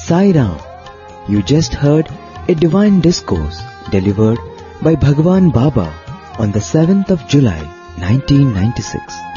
Sai Ram. You just heard a divine discourse delivered by Bhagwan Baba on the 7th of July 1996.